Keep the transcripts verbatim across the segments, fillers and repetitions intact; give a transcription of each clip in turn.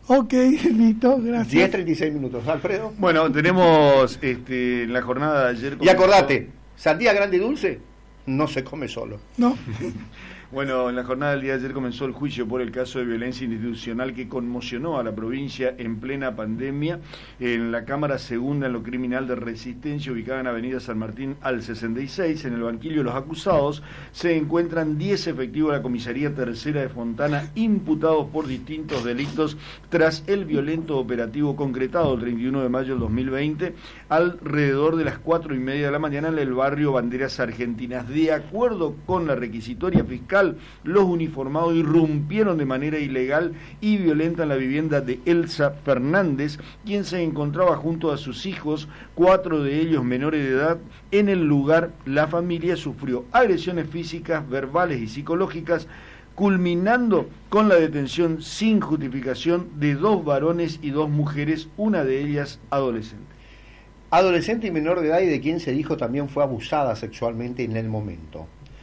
Ok, listo, gracias. diez treinta y seis minutos. Alfredo. Bueno, tenemos este, en la jornada de ayer... Y acordate, sandía grande y dulce no se come solo. No. Bueno, en la jornada del día de ayer comenzó el juicio por el caso de violencia institucional que conmocionó a la provincia en plena pandemia. En la Cámara Segunda en lo Criminal de Resistencia, ubicada en Avenida San Martín al sesenta y seis, en el banquillo de los acusados, se encuentran diez efectivos de la Comisaría Tercera de Fontana imputados por distintos delitos tras el violento operativo concretado el treinta y uno de mayo del dos mil veinte alrededor de las cuatro y media de la mañana en el barrio Banderas Argentinas. De acuerdo con la requisitoria fiscal, los uniformados irrumpieron de manera ilegal y violenta en la vivienda de Elsa Fernández, quien se encontraba junto a sus hijos, cuatro de ellos menores de edad. En el lugar, la familia sufrió agresiones físicas, verbales y psicológicas, culminando con la detención sin justificación de dos varones y dos mujeres, una de ellas adolescente. Adolescente y menor de edad, y de quien se dijo también fue abusada sexualmente en el momento.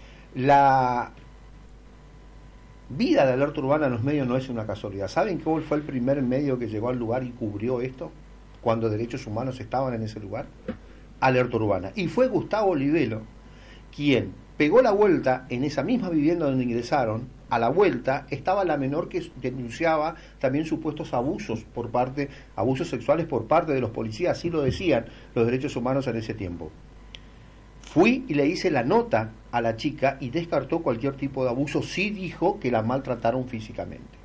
La vida de Alerta Urbana en los medios no es una casualidad. ¿Saben cuál fue el primer medio que llegó al lugar y cubrió esto cuando Derechos Humanos estaban en ese lugar? Alerta Urbana. Y fue Gustavo Olivelo quien pegó la vuelta en esa misma vivienda donde ingresaron. A la vuelta estaba la menor que denunciaba también supuestos abusos por parte, abusos sexuales por parte de los policías, así lo decían los Derechos Humanos en ese tiempo. Fui y le hice la nota a la chica y descartó cualquier tipo de abuso. Sí dijo que la maltrataron físicamente.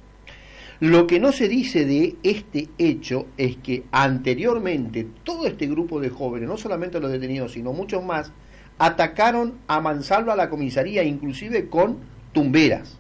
Lo que no se dice de este hecho es que anteriormente todo este grupo de jóvenes, no solamente los detenidos, sino muchos más, atacaron a mansalva a la comisaría, inclusive con tumberas.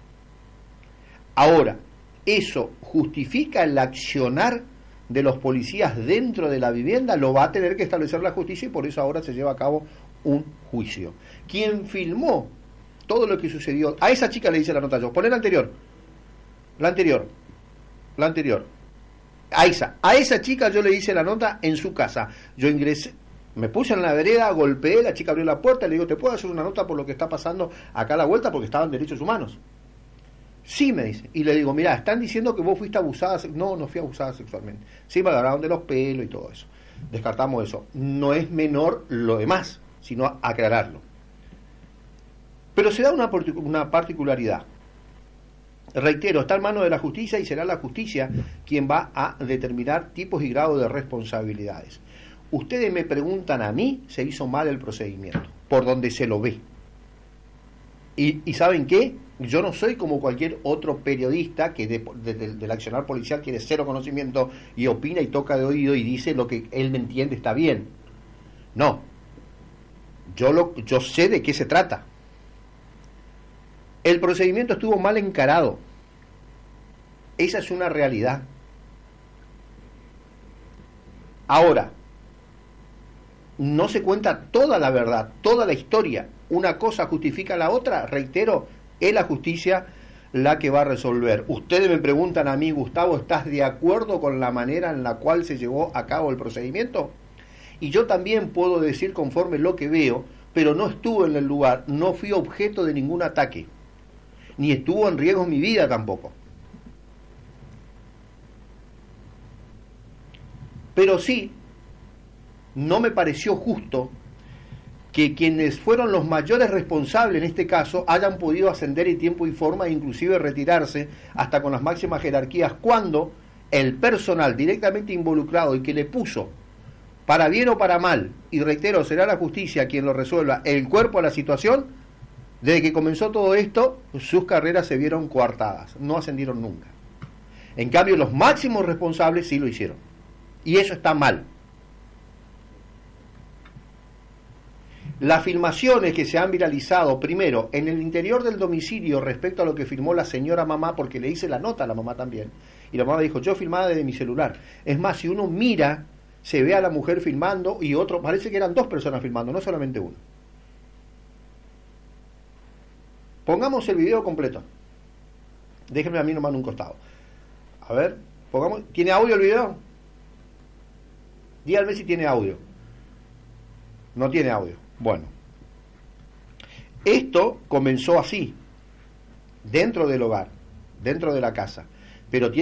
Ahora, ¿eso justifica el accionar de los policías dentro de la vivienda? Lo va a tener que establecer la justicia y por eso ahora se lleva a cabo un juicio. Quien filmó todo lo que sucedió, a esa chica le dice la nota yo, poner la anterior, la anterior, la anterior, a esa, a esa chica yo le hice la nota en su casa. Yo ingresé, me puse en la vereda, golpeé, la chica abrió la puerta, le digo, ¿te puedo hacer una nota por lo que está pasando acá a la vuelta? Porque estaban Derechos Humanos. Sí, me dice. Y le digo, mirá, están diciendo que vos fuiste abusada. No, no fui abusada sexualmente. Sí, me agarraron de los pelos y todo eso. Descartamos eso. No es menor lo demás, sino aclararlo. Pero se da una, una particularidad. Reitero, está en manos de la justicia y será la justicia quien va a determinar tipos y grados de responsabilidades. Ustedes me preguntan a mí, se hizo mal el procedimiento, por donde se lo ve. Y, y ¿saben qué? Yo no soy como cualquier otro periodista que de, de, de, del accionar policial tiene cero conocimiento y opina y toca de oído y dice lo que él me entiende está bien. No. Yo, lo, yo sé de qué se trata. El procedimiento estuvo mal encarado. Esa es una realidad. Ahora, no se cuenta toda la verdad, toda la historia. Una cosa justifica la otra, reitero, es la justicia la que va a resolver. Ustedes me preguntan a mí, Gustavo, ¿estás de acuerdo con la manera en la cual se llevó a cabo el procedimiento? Y yo también puedo decir conforme lo que veo, pero no estuve en el lugar, no fui objeto de ningún ataque, ni estuvo en riesgo mi vida tampoco. Pero sí, no me pareció justo que quienes fueron los mayores responsables en este caso hayan podido ascender en tiempo y forma e inclusive retirarse hasta con las máximas jerarquías, cuando el personal directamente involucrado y que le puso, para bien o para mal, y reitero, será la justicia quien lo resuelva, el cuerpo a la situación, desde que comenzó todo esto, sus carreras se vieron coartadas, no ascendieron nunca. En cambio, los máximos responsables sí lo hicieron. Y eso está mal. Las filmaciones que se han viralizado, primero, en el interior del domicilio respecto a lo que filmó la señora mamá, porque le hice la nota a la mamá también, y la mamá dijo, yo filmaba desde mi celular. Es más, si uno mira, se ve a la mujer filmando y otro, parece que eran dos personas filmando, no solamente uno. Pongamos el video completo. Déjenme a mí nomás en un costado. A ver, pongamos, ¿tiene audio el video? Díganme si tiene audio. No tiene audio. Bueno, esto comenzó así, dentro del hogar, dentro de la casa, pero tiene